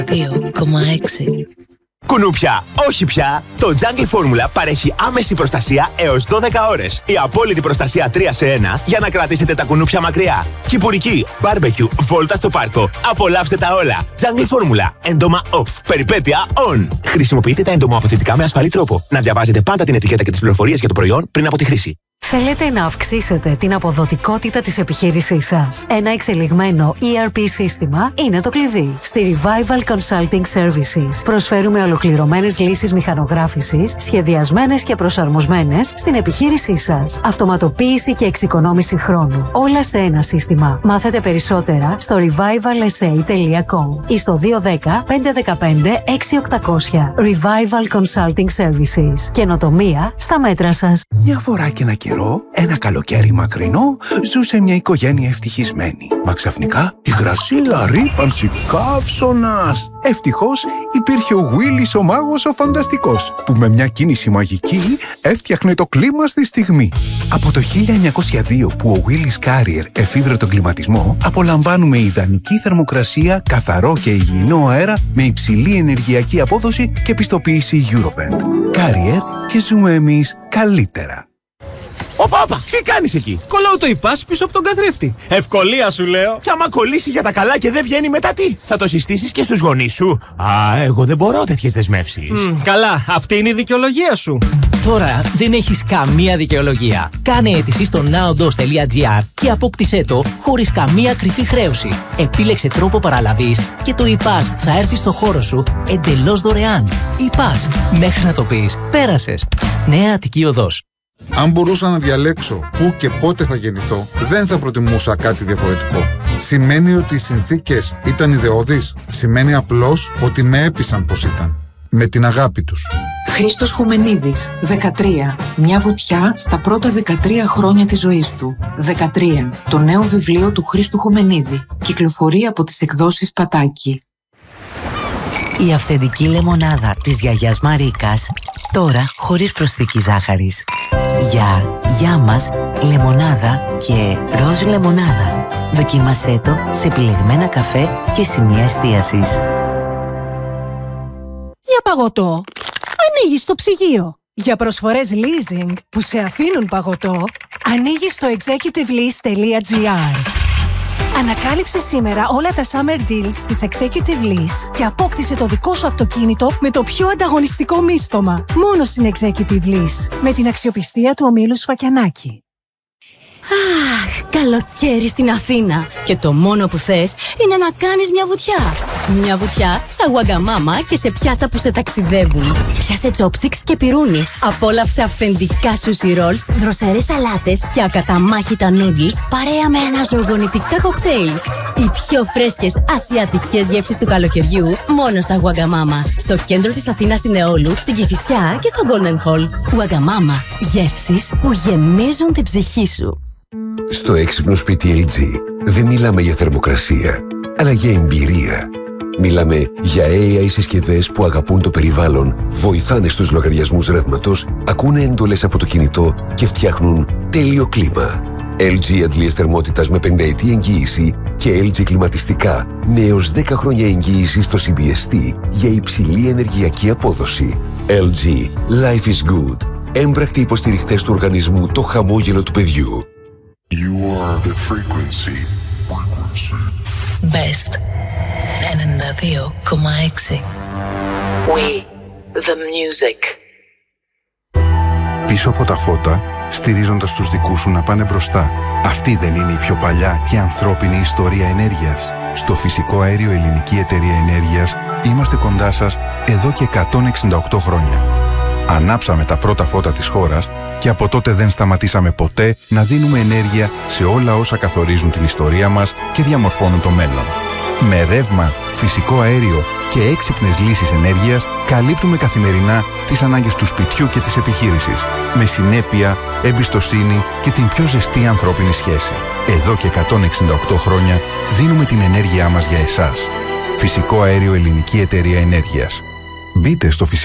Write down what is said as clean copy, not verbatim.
2,6. Κουνούπια, όχι πια! Το Jungle Formula παρέχει άμεση προστασία έως 12 ώρες. Η απόλυτη προστασία 3 σε 1 για να κρατήσετε τα κουνούπια μακριά. Κυπουρική, barbecue, βόλτα στο πάρκο. Απολαύστε τα όλα. Jungle Formula. Έντομα off. Περιπέτεια on. Χρησιμοποιείτε τα εντομοαποθετικά με ασφαλή τρόπο. Να διαβάζετε πάντα την ετικέτα και τις πληροφορίες για το προϊόν πριν από τη χρήση. Θέλετε να αυξήσετε την αποδοτικότητα της επιχείρησής σας? Ένα εξελιγμένο ERP σύστημα είναι το κλειδί. Στη Revival Consulting Services προσφέρουμε ολοκληρωμένες λύσεις μηχανογράφησης, σχεδιασμένες και προσαρμοσμένες στην επιχείρησή σας. Αυτοματοποίηση και εξοικονόμηση χρόνου. Όλα σε ένα σύστημα. Μάθετε περισσότερα στο revivalsa.com ή στο 210 515 6800. Revival Consulting Services. Καινοτομία στα μέτρα σας. Μια φορά και ένα καιρό, ένα καλοκαίρι μακρινό, ζούσε μια οικογένεια ευτυχισμένη. Μα ξαφνικά η γρασίλα ρύπανση καύσωνας. Ευτυχώς υπήρχε ο Willis ο μάγος ο φανταστικός, που με μια κίνηση μαγική έφτιαχνε το κλίμα στη στιγμή. Από το 1902 που ο Willis Carrier εφήβρε τον κλιματισμό, απολαμβάνουμε ιδανική θερμοκρασία, καθαρό και υγιεινό αέρα με υψηλή ενεργειακή απόδοση και πιστοποίηση Eurovent. Carrier, και ζούμε εμείς καλύτερα. Όπα, τι κάνεις εκεί? Κολλάω το ιπάς πίσω από τον καθρέφτη. Ευκολία σου λέω. Και άμα κολλήσει για τα καλά και δεν βγαίνει μετά τι? Θα το συστήσεις και στους γονείς σου? Εγώ δεν μπορώ τέτοιες δεσμεύσεις. Καλά, αυτή είναι η δικαιολογία σου. Τώρα δεν έχεις καμία δικαιολογία. Κάνε αίτηση στο nowdos.gr και απόκτησέ το χωρίς καμία κρυφή χρέωση. Επίλεξε τρόπο παραλαβής και το iPass θα έρθει στο χώρο σου εντελώς δωρεάν. iPass, μέχρι να το πεις, πέρασες. Νέα Αττική Οδός. Αν μπορούσα να διαλέξω πού και πότε θα γεννηθώ, δεν θα προτιμούσα κάτι διαφορετικό. Σημαίνει ότι οι συνθήκες ήταν ιδεώδεις? Σημαίνει απλώς ότι με έπεισαν πως ήταν. Με την αγάπη τους. Χρήστος Χουμενίδης, 13. Μια βουτιά στα πρώτα 13 χρόνια της ζωής του. 13. Το νέο βιβλίο του Χρήστου Χουμενίδη. Κυκλοφορεί από τις εκδόσεις Πατάκη. Η αυθεντική λεμονάδα της γιαγιάς Μαρίκας, τώρα χωρίς προσθήκη ζάχαρης. Για μας, λεμονάδα και ροζ λεμονάδα. Δοκίμασέ το σε επιλεγμένα καφέ και σημεία εστίασης. Για παγωτό, ανοίγεις το ψυγείο. Για προσφορές leasing που σε αφήνουν παγωτό, ανοίγεις το executivelease.gr. Ανακάλυψε σήμερα όλα τα summer deals της Executive Lease και απόκτησε το δικό σου αυτοκίνητο με το πιο ανταγωνιστικό μίστομα. Μόνο στην Executive Lease, με την αξιοπιστία του ομίλου Σφακιανάκη. Αχ, καλοκαίρι στην Αθήνα. Και το μόνο που θες είναι να κάνεις μια βουτιά. Μια βουτιά στα Wagamama και σε πιάτα που σε ταξιδεύουν. Πιάσε chopsticks και πυρούνι. Απόλαυσε αυθεντικά sushi rolls, δροσερές σαλάτες και ακαταμάχητα noodles παρέα με αναζωογονητικά κοκτέιλς. Οι πιο φρέσκες ασιατικές γεύσεις του καλοκαιριού μόνο στα Wagamama. Στο κέντρο της Αθήνας στην Εόλου, στην Κηφισιά και στο Golden Hall. Wagamama. Γεύσεις που γεμίζουν την ψυχή σου. Στο έξυπνο σπίτι LG δεν μιλάμε για θερμοκρασία, αλλά για εμπειρία. Μιλάμε για AI συσκευές που αγαπούν το περιβάλλον, βοηθάνε στους λογαριασμούς ρεύματος, ακούνε εντολές από το κινητό και φτιάχνουν τέλειο κλίμα. LG αντλίες θερμότητας με 50ετή εγγύηση και LG κλιματιστικά με έως 10 χρόνια εγγύηση στο CBST για υψηλή ενεργειακή απόδοση. LG. Life is good. Έμπρακτοι υποστηριχτές του οργανισμού Το Χαμόγελο του Παιδιού. You are the frequency. Best 92,6. We the music. Πίσω από τα φώτα, στηρίζοντας τους δικούς σου να πάνε μπροστά. Αυτή δεν είναι η πιο παλιά και ανθρώπινη ιστορία ενέργειας? Στο Φυσικό Αέριο Ελληνική Εταιρεία Ενέργειας είμαστε κοντά σας εδώ και 168 χρόνια. Ανάψαμε τα πρώτα φώτα της χώρας και από τότε δεν σταματήσαμε ποτέ να δίνουμε ενέργεια σε όλα όσα καθορίζουν την ιστορία μας και διαμορφώνουν το μέλλον. Με ρεύμα, φυσικό αέριο και έξυπνες λύσεις ενέργειας καλύπτουμε καθημερινά τις ανάγκες του σπιτιού και της επιχείρησης, με συνέπεια, εμπιστοσύνη και την πιο ζεστή ανθρώπινη σχέση. Εδώ και 168 χρόνια δίνουμε την ενέργειά μας για εσάς. Φυσικό Αέριο Ελληνική Εταιρεία Ενέργειας. Μπείτε στο